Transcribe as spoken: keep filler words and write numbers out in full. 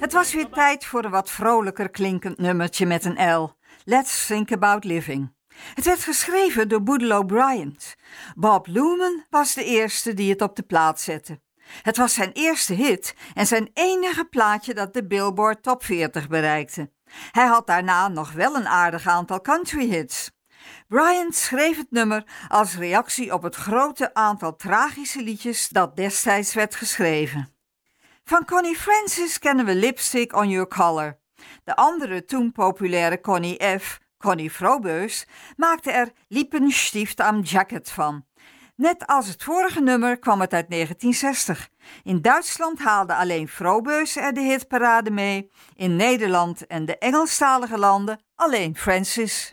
Het was weer tijd voor een wat vrolijker klinkend nummertje met een L. Let's Think About Living. Het werd geschreven door Boodle Bryant. Bob Luman was de eerste die het op de plaat zette. Het was zijn eerste hit en zijn enige plaatje dat de Billboard Top veertig bereikte. Hij had daarna nog wel een aardig aantal country hits. Bryant schreef het nummer als reactie op het grote aantal tragische liedjes dat destijds werd geschreven. Van Connie Francis kennen we Lipstick on Your Collar. De andere toen populaire Connie F., Connie Froboess, maakte er Lippenstift am Jacket van. Net als het vorige nummer kwam het uit negentien zestig. In Duitsland haalde alleen Froboess er de hitparade mee, in Nederland en de Engelstalige landen alleen Francis.